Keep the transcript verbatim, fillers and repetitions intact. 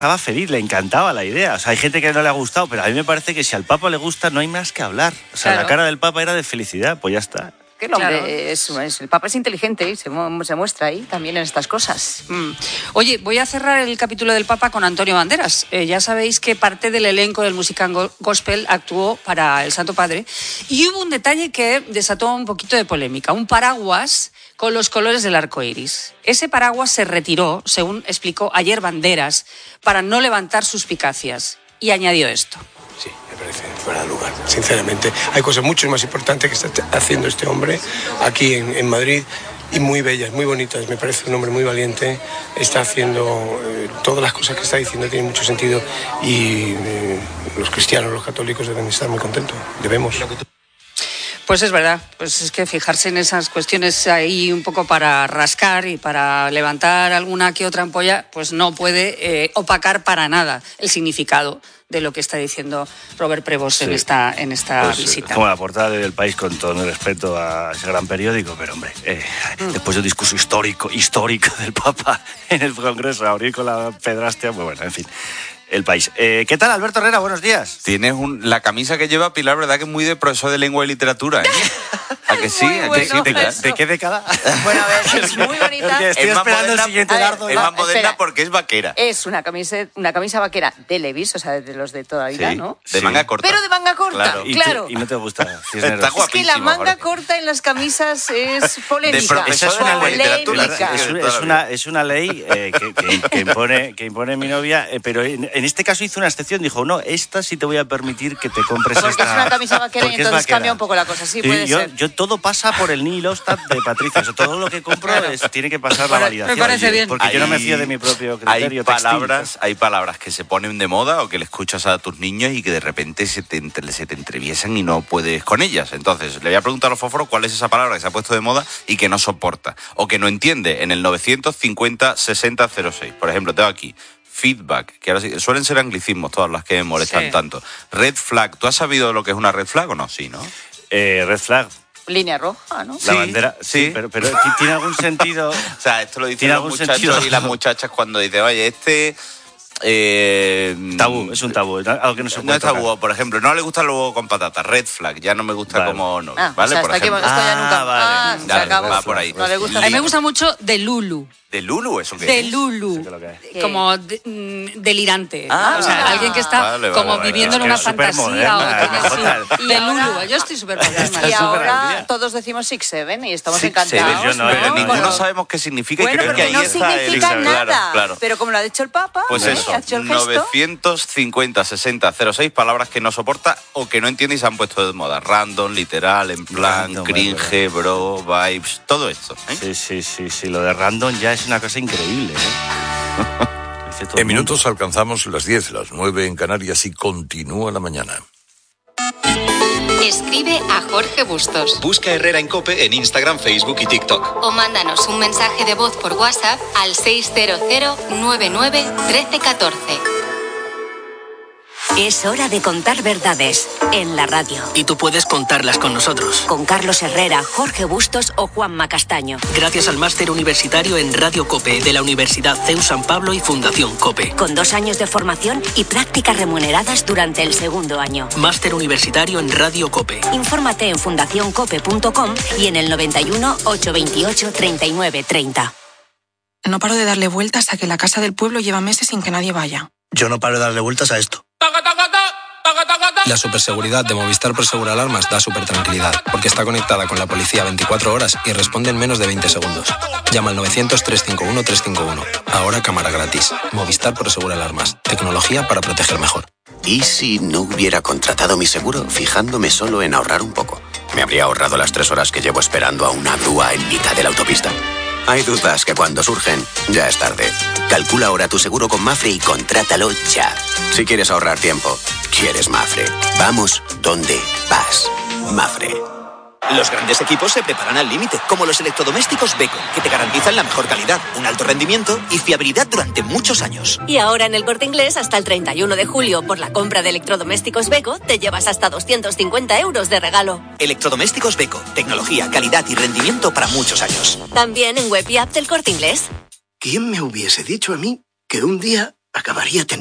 estaba feliz, le encantaba la idea. O sea, hay gente que no le ha gustado, pero a mí me parece que si al Papa le gusta no hay más que hablar. O sea, claro. La cara del Papa era de felicidad, pues ya está. Que el hombre claro. es, es, el Papa es inteligente y se, se muestra ahí también en estas cosas. Mm. Oye, voy a cerrar el capítulo del Papa con Antonio Banderas. Eh, ya sabéis que parte del elenco del musical gospel actuó para el Santo Padre y hubo un detalle que desató un poquito de polémica. Un paraguas con los colores del arco iris. Ese paraguas se retiró, según explicó ayer Banderas, para no levantar suspicacias. Y añadió esto. Sí, me parece fuera de lugar. Sinceramente, hay cosas mucho más importantes que está haciendo este hombre aquí en, en Madrid y muy bellas, muy bonitas. Me parece un hombre muy valiente. Está haciendo eh, todas las cosas que está diciendo, tiene mucho sentido y eh, los cristianos, los católicos deben estar muy contentos. Debemos. Pues es verdad, pues es que fijarse en esas cuestiones ahí un poco para rascar y para levantar alguna que otra ampolla, pues no puede eh, opacar para nada el significado de lo que está diciendo Robert Prevost sí. en esta, en esta pues, visita. Como la portada del País, con todo mi respeto a ese gran periódico, pero hombre, eh, mm. después de un discurso histórico, histórico del Papa en el Congreso, abrir con la pedrastia, pues bueno, en fin. El País. Eh, ¿Qué tal, Alberto Herrera? Buenos días. Tienes un, la camisa que lleva Pilar, ¿verdad? Que es muy de profesor de lengua y literatura, ¿eh? ¿A que sí? ¿A que sí? ¿De, ¿De qué década? Bueno, a ver, es muy bonita. Estoy es esperando moderna, el siguiente dardo. Es más moderna espera, porque es vaquera. Es una camisa, una camisa vaquera de Levi's, o sea, de los de toda la vida, sí, ¿no? De sí. manga corta. Pero de manga corta, claro. Y, claro. Te, y no te gusta. Está es que la manga corta en las camisas es polémica. Esa es una ley. Polémica. Es, es, una, es una ley eh, que, que, que, impone, que impone mi novia, eh, pero en, en este caso hizo una excepción. Dijo, no, esta sí te voy a permitir que te compres porque esta. Porque es una camisa vaquera y entonces cambia un poco la cosa. Sí, puede yo, ser. Yo todo pasa por el Nihilostat de Patricia. O sea, todo lo que compro claro. es, tiene que pasar bueno, la validación. Me parece bien. Porque hay, yo no me fío de mi propio criterio hay palabras, textil. Hay palabras que se ponen de moda o que le escuchas a tus niños y que de repente se te, se te entreviesan y no puedes con ellas. Entonces, le voy a preguntar a los fósforos cuál es esa palabra que se ha puesto de moda y que no soporta o que no entiende en el novecientos cincuenta sesenta cero seis. Por ejemplo, tengo aquí feedback, que ahora sí, suelen ser anglicismos todas las que me molestan sí. tanto. Red flag, ¿tú has sabido lo que es una red flag o no? Sí, ¿no? Eh, red flag. Línea roja, ¿no? La sí, bandera, sí, sí pero, pero ¿tiene algún sentido? O sea, esto lo dicen los muchachos sentido? Y las muchachas cuando dicen, oye, este... Eh, tabú, es un tabú, algo que no se puede No es tabú, tocar. Por ejemplo, no le gusta el huevo con patata, red flag, ya no me gusta vale. como no, ah, ¿vale? O sea, por hasta ejemplo. Aquí, esto ya nunca... Ah, vale. Ah, se Dale, acabó. Va por ahí. No le gusta. A mí me gusta mucho de Lulu. ¿De Lulu? ¿Eso qué de es? Lulu. ¿Qué? Como de, mm, delirante. Ah, o sea, alguien que está vale, vale, como vale, viviendo vale. en una Es fantasía. moderna, o tiene, de Lulu. Yo estoy súper moderna. Y ahora todos decimos Six Seven y estamos Six encantados. Seven, yo no, ¿no? pero ninguno Bueno, sabemos qué significa bueno, y creo que ahí no está significa el... nada. Claro, claro. Pero como lo ha dicho el Papa, pues ¿eh? eso, ha hecho el gesto. novecientos cincuenta sesenta cero seis, palabras que no soporta o que no entiende y se han puesto de moda. Random, literal, en plan, random, cringe, bro, vibes, todo esto. ¿eh? Sí, sí, sí, sí, lo de random ya es una cosa increíble, ¿eh? En minutos alcanzamos las diez, las nueve en Canarias y continúa la mañana. Escribe a Jorge Bustos. Busca Herrera en COPE en Instagram, Facebook y TikTok. O mándanos un mensaje de voz por WhatsApp al seis cero cero nueve nueve uno tres uno cuatro. Es hora de contar verdades en la radio. Y tú puedes contarlas con nosotros. Con Carlos Herrera, Jorge Bustos o Juanma Castaño. Gracias al máster universitario en Radio COPE de la Universidad C E U San Pablo y Fundación COPE. Con dos años de formación y prácticas remuneradas durante el segundo año. Máster universitario en Radio COPE. Infórmate en fundación cope punto com y en el noventa y uno, ochocientos veintiocho, treinta y nueve treinta. No paro de darle vueltas a que la casa del pueblo lleva meses sin que nadie vaya. Yo no paro de darle vueltas a esto. La superseguridad de Movistar Prosegur Alarmas da súper tranquilidad, porque está conectada con la policía veinticuatro horas y responde en menos de veinte segundos. Llama al novecientos, trescientos cincuenta y uno, trescientos cincuenta y uno. Ahora cámara gratis. Movistar Prosegur Alarmas. Tecnología para proteger mejor. ¿Y si no hubiera contratado mi seguro fijándome solo en ahorrar un poco? ¿Me habría ahorrado las tres horas que llevo esperando a una grúa en mitad de la autopista? Hay dudas que cuando surgen, ya es tarde. Calcula ahora tu seguro con Mafre y contrátalo ya. Si quieres ahorrar tiempo, quieres Mafre. Vamos donde vas. Mafre. Los grandes equipos se preparan al límite, como los electrodomésticos Beko, que te garantizan la mejor calidad, un alto rendimiento y fiabilidad durante muchos años. Y ahora en el Corte Inglés, hasta el treinta y uno de julio, por la compra de electrodomésticos Beko, te llevas hasta doscientos cincuenta euros de regalo. Electrodomésticos Beko, tecnología, calidad y rendimiento para muchos años. También en web y app del Corte Inglés. ¿Quién me hubiese dicho a mí que un día acabaría teniendo